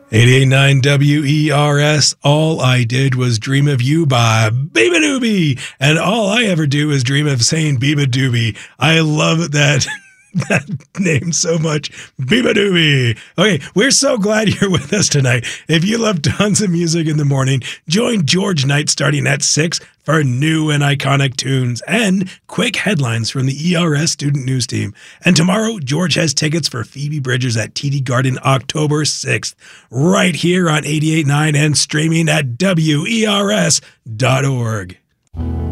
88.9 WERS, All I Did Was Dream of You by Biba Doobie. And all I ever do is dream of saying Biba Doobie. I love that name so much. Biba Doobie. Okay, we're so glad you're with us tonight. If you love tons of music in the morning, join George Knight starting at 6 for new and iconic tunes and quick headlines from the ERS Student News Team. And tomorrow, George has tickets for Phoebe Bridgers at TD Garden October 6th, right here on 88.9 and streaming at WERS.org.